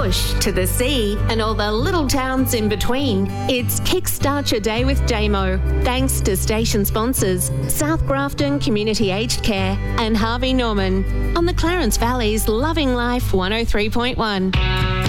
bush to the sea and all the little towns in between. It's Kickstart Your Day with Damo. Thanks to station sponsors South Grafton Community Aged Care and Harvey Norman on the Clarence Valley's Loving Life 103.1.